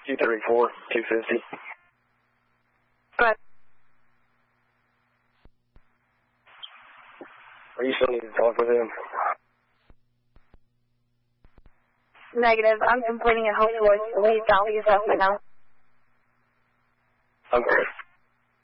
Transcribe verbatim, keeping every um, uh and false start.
two thirty-four, two fifty. But Are you still need to talk with him? negative. I'm completing a Holy Voice. Please dial yourself right now. Okay.